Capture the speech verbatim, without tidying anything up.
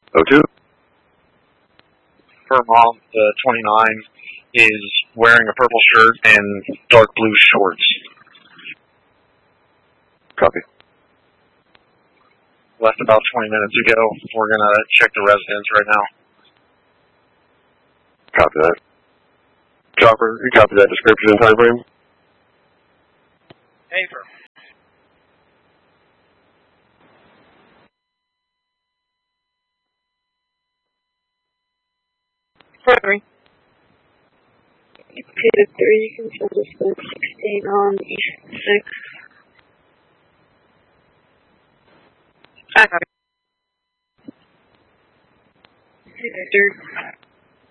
oh two. Her mom, the twenty-nine, is wearing a purple shirt and dark blue shorts. Copy. Left about twenty minutes ago. We're going to check the residence right now. Copy that. Chopper, you copy that description and time frame? Paper. Sorry. two three, control distance sixteen on East six. I copy. Victor.